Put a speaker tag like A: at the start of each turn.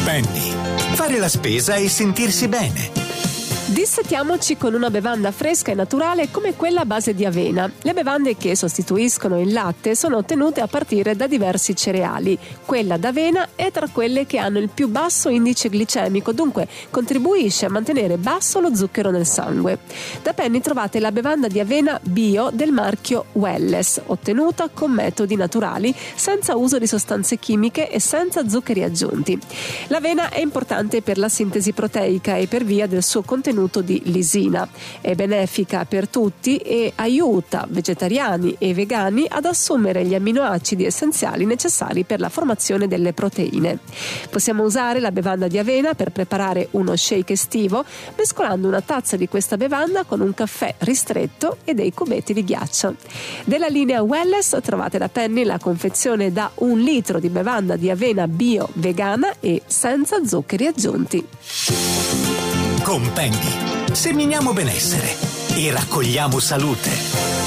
A: Penny. Fare la spesa e sentirsi bene.
B: Dissetiamoci con una bevanda fresca e naturale come quella a base di avena. Le bevande che sostituiscono il latte sono ottenute a partire da diversi cereali. Quella d'avena è tra quelle che hanno il più basso indice glicemico, dunque contribuisce a mantenere basso lo zucchero nel sangue. Da Penny trovate la bevanda di avena bio del marchio Welless, ottenuta con metodi naturali, senza uso di sostanze chimiche e senza zuccheri aggiunti. L'avena è importante per la sintesi proteica e per via del suo contenuto di lisina. È benefica per tutti e aiuta vegetariani e vegani ad assumere gli amminoacidi essenziali necessari per la formazione delle proteine. Possiamo usare la bevanda di avena per preparare uno shake estivo, mescolando una tazza di questa bevanda con un caffè ristretto e dei cubetti di ghiaccio. Della linea Welless trovate da Penny la confezione da 1 litro di bevanda di avena bio vegana e senza zuccheri aggiunti.
A: Con Penny seminiamo benessere e raccogliamo salute.